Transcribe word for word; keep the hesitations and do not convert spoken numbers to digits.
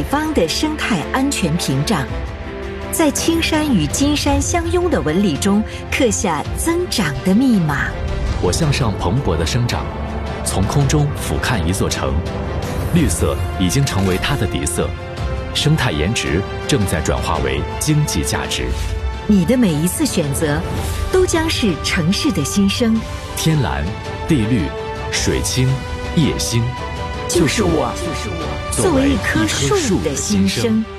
方的生态安全屏障，在青山与金山相拥的纹理中刻下增长的密码。 我向上蓬勃的生长，从空中俯瞰一座城，绿色已经成为它的底色，生态颜值正在转化为经济价值。 你的每一次选择，都将是城市的新生。 天蓝、地绿、水清、夜星， 就是我，作为一棵树的新生。